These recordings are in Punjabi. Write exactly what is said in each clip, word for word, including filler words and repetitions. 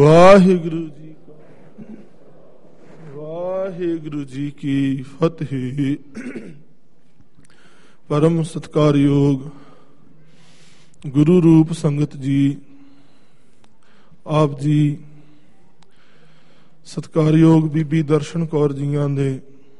ਵਾਹਿਗੁਰੂ ਜੀ ਕਾ ਵਾਹਿਗੁਰੂ ਜੀ ਕੀ ਫਤਿਹ। ਪਰਮ ਸਤਿਕਾਰਯੋਗ ਗੁਰੂ ਰੂਪ ਸੰਗਤ ਜੀ, ਆਪ ਜੀ, ਸਤਿਕਾਰਯੋਗ ਬੀਬੀ ਦਰਸ਼ਨ ਕੌਰ ਜੀਆਂ ਦੇ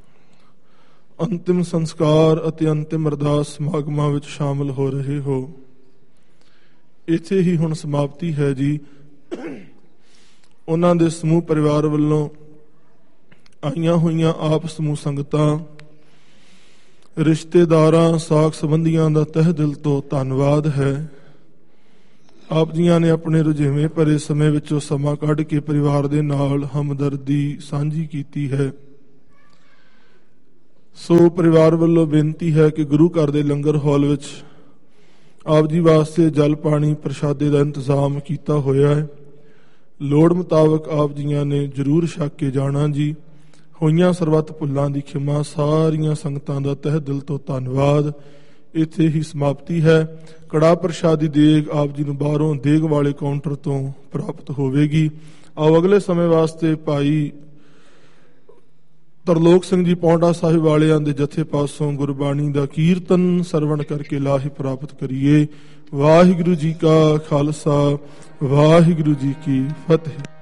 ਅੰਤਿਮ ਸੰਸਕਾਰ ਅਤੇ ਅੰਤਿਮ ਅਰਦਾਸ ਸਮਾਗਮਾਂ ਵਿੱਚ ਸ਼ਾਮਲ ਹੋ ਰਹੇ ਹੋ। ਇੱਥੇ ਹੀ ਹੁਣ ਸਮਾਪਤੀ ਹੈ ਜੀ। ਉਹਨਾਂ ਦੇ ਸਮੂਹ ਪਰਿਵਾਰ ਵੱਲੋਂ ਆਈਆਂ ਹੋਈਆਂ ਆਪ ਸਮੂਹ ਸੰਗਤਾਂ, ਰਿਸ਼ਤੇਦਾਰਾਂ, ਸਾਕ ਸੰਬੰਧੀਆਂ ਦਾ ਤਹਿ ਦਿਲ ਤੋਂ ਧੰਨਵਾਦ ਹੈ। ਆਪ ਜੀਆਂ ਨੇ ਆਪਣੇ ਰੁਝੇਵੇਂ ਭਰੇ ਸਮੇਂ ਵਿੱਚੋਂ ਸਮਾਂ ਕੱਢ ਕੇ ਪਰਿਵਾਰ ਦੇ ਨਾਲ ਹਮਦਰਦੀ ਸਾਂਝੀ ਕੀਤੀ ਹੈ। ਸੋ ਪਰਿਵਾਰ ਵੱਲੋਂ ਬੇਨਤੀ ਹੈ ਕਿ ਗੁਰੂ ਘਰ ਦੇ ਲੰਗਰ ਹਾਲ ਵਿੱਚ ਆਪ ਜੀ ਵਾਸਤੇ ਜਲ ਪਾਣੀ ਪ੍ਰਸ਼ਾਦੇ ਦਾ ਇੰਤਜ਼ਾਮ ਕੀਤਾ ਹੋਇਆ ਹੈ। ਲੋੜ ਮੁਤਾਬਕ ਆਪ ਜੀਆਂ ਨੇ ਜ਼ਰੂਰ ਛਕ ਕੇ ਜਾਣਾ ਜੀ। ਹੋਈਆਂ ਸਰਬੱਤ ਭੁੱਲਾਂ ਦੀ ਖਿਮਾ। ਸਾਰੀਆਂ ਸੰਗਤਾਂ ਦਾ ਤਹਿ ਦਿਲ ਤੋਂ ਧੰਨਵਾਦ। ਇੱਥੇ ਹੀ ਸਮਾਪਤੀ ਹੈ। ਕੜਾਹ ਪ੍ਰਸ਼ਾਦ ਦੀ ਦੇਗ ਆਪ ਜੀ ਨੂੰ ਬਾਹਰੋਂ ਦੇਗ ਵਾਲੇ ਕਾਊਂਟਰ ਤੋਂ ਪ੍ਰਾਪਤ ਹੋਵੇਗੀ। ਆਓ ਅਗਲੇ ਸਮੇਂ ਵਾਸਤੇ ਭਾਈ ਤਰਲੋਕ ਸਿੰਘ ਜੀ ਪੌਂਡਾ ਸਾਹਿਬ ਵਾਲਿਆਂ ਦੇ ਜਥੇ ਪਾਸੋਂ ਗੁਰਬਾਣੀ ਦਾ ਕੀਰਤਨ ਸਰਵਣ ਕਰਕੇ ਲਾਹੇ ਪ੍ਰਾਪਤ ਕਰੀਏ। ਵਾਹਿਗੁਰੂ ਜੀ ਕਾ ਖਾਲਸਾ, ਵਾਹਿਗੁਰੂ ਜੀ ਕੀ ਫਤਿਹ।